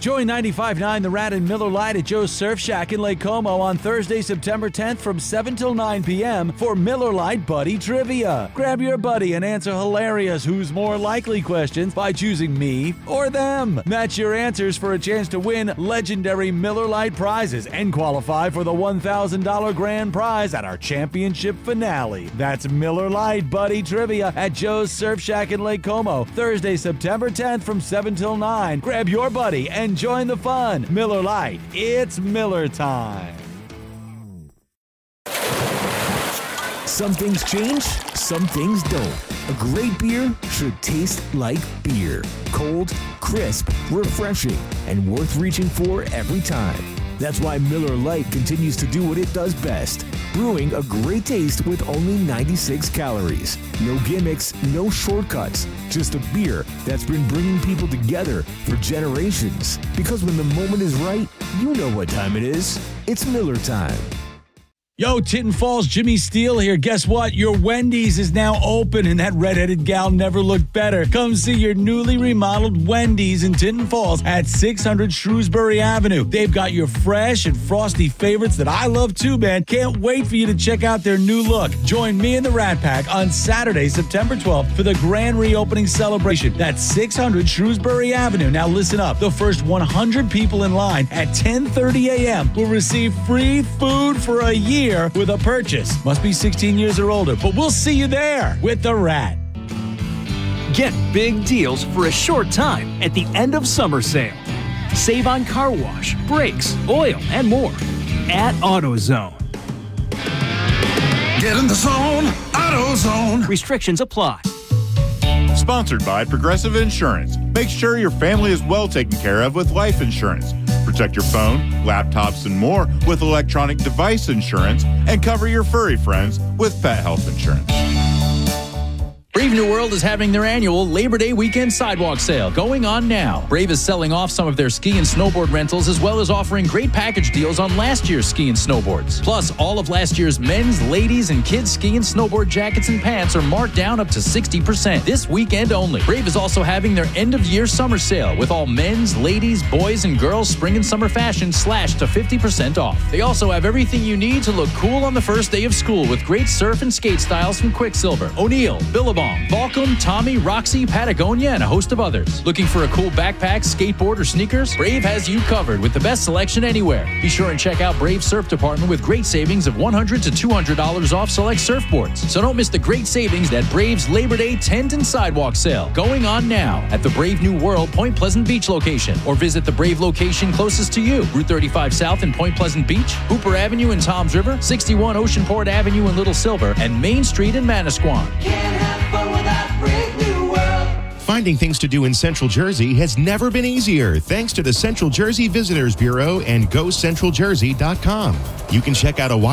Join 95.9 The Rat and Miller Lite at Joe's Surf Shack in Lake Como on Thursday, September 10th from 7 till 9 p.m. for Miller Lite Buddy Trivia. Grab your buddy and answer hilarious who's more likely questions by choosing me or them. Match your answers for a chance to win legendary Miller Lite prizes and qualify for the $1,000 grand prize at our championship finale. That's Miller Lite Buddy Trivia at Joe's Surf Shack in Lake Como, Thursday, September 10th from 7 till 9. Grab your buddy and join the fun. Miller Lite, it's Miller time. Some things change, some things don't. A great beer should taste like beer. Cold, crisp, refreshing, and worth reaching for every time. That's why Miller Lite continues to do what it does best, brewing a great taste with only 96 calories. No gimmicks, no shortcuts, just a beer that's been bringing people together for generations. Because when the moment is right, you know what time it is. It's Miller time. Yo, Tinton Falls, Jimmy Steele here. Guess what? Your Wendy's is now open, and that redheaded gal never looked better. Come see your newly remodeled Wendy's in Tinton Falls at 600 Shrewsbury Avenue. They've got your fresh and frosty favorites that I love too, man. Can't wait for you to check out their new look. Join me and the Rat Pack on Saturday, September 12th for the grand reopening celebration. That's 600 Shrewsbury Avenue. Now listen up. The first 100 people in line at 10:30 a.m. will receive free food for a year with a purchase. Must be 16 years or older, but we'll see you there with the Rat. Get big deals for a short time at the end of summer sale. Save on car wash, brakes, oil, and more at AutoZone. Get in the zone, AutoZone. Restrictions apply. Sponsored by Progressive Insurance. Make sure your family is well taken care of with life insurance. Protect your phone, laptops, and more with electronic device insurance, and cover your furry friends with pet health insurance. Brave New World is having their annual Labor Day weekend sidewalk sale going on now. Brave is selling off some of their ski and snowboard rentals, as well as offering great package deals on last year's ski and snowboards. Plus, all of last year's men's, ladies, and kids ski and snowboard jackets and pants are marked down up to 60% this weekend only. Brave is also having their end-of-year summer sale with all men's, ladies, boys, and girls spring and summer fashion slashed to 50% off. They also have everything you need to look cool on the first day of school with great surf and skate styles from Quicksilver, O'Neill, Billabong, Volcom, Tommy, Roxy, Patagonia, and a host of others. Looking for a cool backpack, skateboard, or sneakers? Brave has you covered with the best selection anywhere. Be sure and check out Brave's Surf Department with great savings of $100 to $200 off select surfboards. So don't miss the great savings at Brave's Labor Day tent and sidewalk sale going on now at the Brave New World Point Pleasant Beach location, or visit the Brave location closest to you. Route 35 South in Point Pleasant Beach, Hooper Avenue in Toms River, 61 Oceanport Avenue in Little Silver, and Main Street in Manasquan. Can't have fun without Brave New World. Finding things to do in Central Jersey has never been easier thanks to the Central Jersey Visitors Bureau and GoCentralJersey.com. You can check out a